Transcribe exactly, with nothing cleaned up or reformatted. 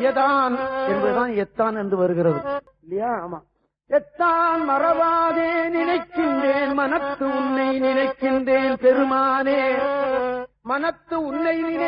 எதான் என்பதுதான் எத்தான் என்று வருகிறது இல்லையா? ஆமா. எத்தான் மறவாதே நினைக்கின்றேன் மனத்து உன்னை நினைக்கின்றேன் பெருமானே, மனத்து உன்னை நினை